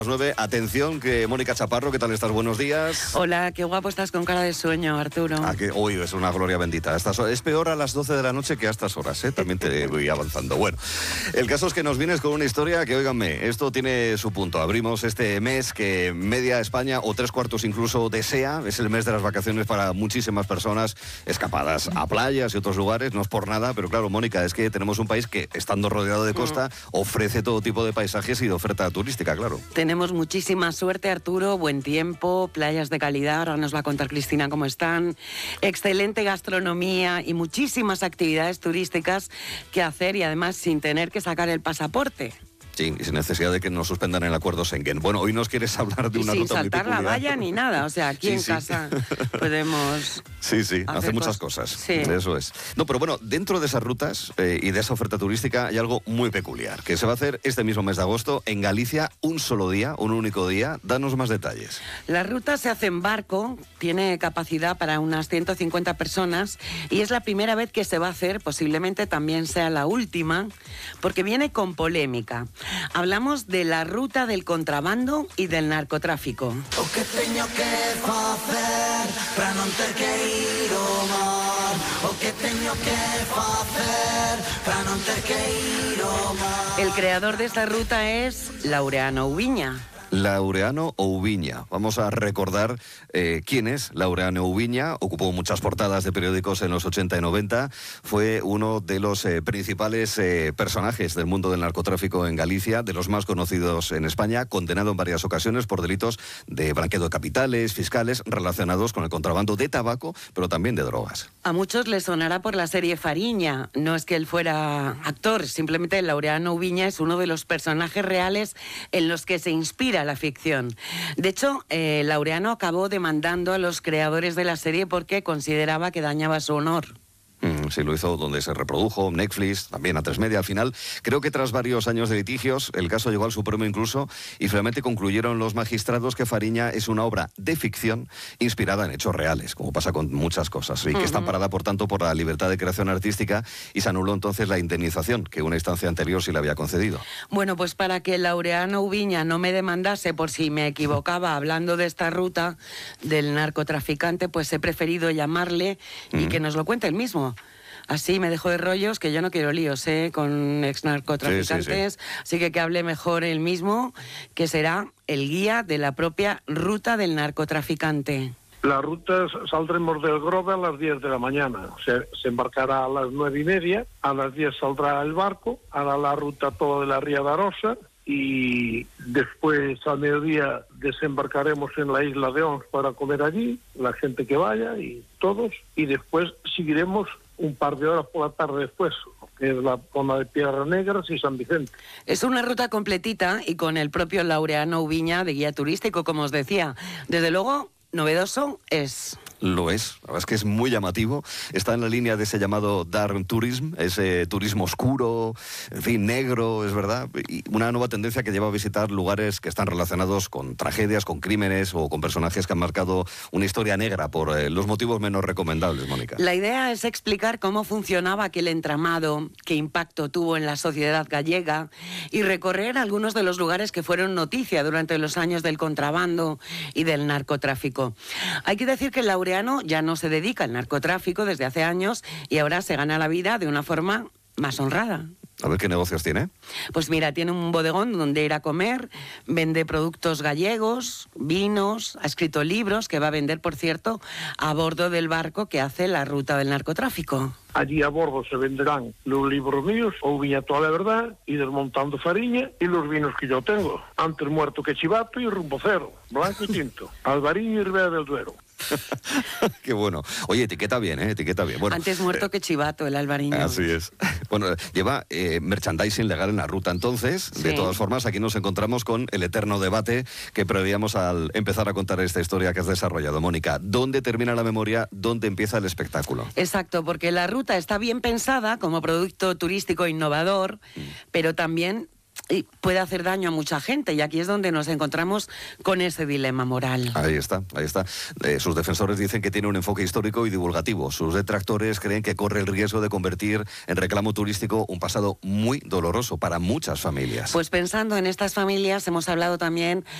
9. Atención, que Mónica Chaparro, ¿qué tal estás? Buenos días. Hola, qué guapo estás con cara de sueño, Arturo. Que hoy es una gloria bendita. Es peor a las 12 de la noche que a estas horas, ¿eh? También te voy avanzando. Bueno, el caso es que nos vienes con una historia que, óiganme, esto tiene su punto. Abrimos este mes que media España, o 3/4 incluso, desea. Es el mes de las vacaciones para muchísimas personas, escapadas a playas y otros lugares. No es por nada, pero claro, Mónica, es que tenemos un país que, estando rodeado de costa, ofrece todo tipo de paisajes y de oferta turística, claro. Tenemos muchísima suerte, Arturo, buen tiempo, playas de calidad, ahora nos va a contar Cristina cómo están, excelente gastronomía y muchísimas actividades turísticas que hacer y además sin tener que sacar el pasaporte. Sí, y sin necesidad de que nos suspendan el acuerdo Schengen. Bueno, hoy nos quieres hablar de una ruta muy peculiar. Sin saltar la valla ni nada, o sea, aquí en casa podemos... Sí, hacer muchas cosas. Sí. Eso es. No, pero bueno, dentro de esas rutas y de esa oferta turística hay algo muy peculiar, que se va a hacer este mismo mes de agosto en Galicia, un solo día, un único día. Danos más detalles. La ruta se hace en barco, tiene capacidad para unas 150 personas y es la primera vez que se va a hacer, posiblemente también sea la última, porque viene con polémica. Hablamos de la ruta del contrabando y del narcotráfico. O que teño que facer para non ter que ir ao mar. O que teño que facer para non ter que ir ao mar. El creador de esta ruta es Laureano Ubiña. Laureano Ubiña. Vamos a recordar quién es Laureano Ubiña. Ocupó muchas portadas de periódicos en los 80 y 90. Fue uno de los principales personajes del mundo del narcotráfico en Galicia, de los más conocidos en España, condenado en varias ocasiones por delitos de blanqueo de capitales, fiscales, relacionados con el contrabando de tabaco, pero también de drogas. A muchos les sonará por la serie Fariña. No es que él fuera actor, simplemente Laureano Ubiña es uno de los personajes reales en los que se inspira la ficción. De hecho, Laureano acabó demandando a los creadores de la serie porque consideraba que dañaba su honor. Sí, lo hizo donde se reprodujo, Netflix, también A3 Media. Al final, creo que tras varios años de litigios, el caso llegó al Supremo incluso, y finalmente concluyeron los magistrados que Fariña es una obra de ficción inspirada en hechos reales, como pasa con muchas cosas, y que está amparada, por tanto, por la libertad de creación artística, y se anuló entonces la indemnización que una instancia anterior sí le había concedido. Bueno, pues para que Laureano Ubiña no me demandase por si me equivocaba hablando de esta ruta del narcotraficante, pues he preferido llamarle y que nos lo cuente él mismo. Así me dejo de rollos, que yo no quiero líos con exnarcotraficantes, así que hable mejor él mismo, que será el guía de la propia ruta del narcotraficante. La ruta saldremos del Grove a las 10 de la mañana. Se embarcará a las 9:30, a las 10 saldrá el barco, hará la ruta toda de la Ría de Arosa y después al mediodía desembarcaremos en la isla de Ons para comer allí, la gente que vaya y todos, y después seguiremos un par de horas por la tarde después, que es la zona de Piedras Negras y San Vicente. Es una ruta completita y con el propio Laureano Ubiña de guía turístico, como os decía. Desde luego, novedoso es. Lo es, la verdad es que es muy llamativo, está en la línea de ese llamado dark tourism, ese turismo oscuro, en fin, negro, es verdad, y una nueva tendencia que lleva a visitar lugares que están relacionados con tragedias, con crímenes o con personajes que han marcado una historia negra por los motivos menos recomendables, Mónica. La idea es explicar cómo funcionaba aquel entramado, qué impacto tuvo en la sociedad gallega y recorrer algunos de los lugares que fueron noticia durante los años del contrabando y del narcotráfico. Hay que decir que Laureano ya no se dedica al narcotráfico desde hace años y ahora se gana la vida de una forma más honrada. A ver qué negocios tiene. Pues mira, tiene un bodegón donde ir a comer, vende productos gallegos, vinos, ha escrito libros que va a vender, por cierto, a bordo del barco que hace la ruta del narcotráfico. Allí a bordo se venderán los libros míos, Ubiña toda la verdad, y Desmontando Fariña, y los vinos que yo tengo. Antes muerto que chivato y rumbo cero, blanco y tinto, Albariño y Ribera del Duero. Qué bueno. Oye, etiqueta bien, etiqueta bien. Bueno, antes muerto que chivato, el albariño. Así es. Bueno, lleva merchandising legal en la ruta. Entonces, de todas formas, aquí nos encontramos con el eterno debate que preveíamos al empezar a contar esta historia que has desarrollado, Mónica. ¿Dónde termina la memoria? ¿Dónde empieza el espectáculo? Exacto, porque la ruta está bien pensada como producto turístico innovador, pero también y puede hacer daño a mucha gente, y aquí es donde nos encontramos con ese dilema moral. Ahí está, ahí está. Sus defensores dicen que tiene un enfoque histórico y divulgativo. Sus detractores creen que corre el riesgo de convertir en reclamo turístico un pasado muy doloroso para muchas familias. Pues pensando en estas familias, hemos hablado también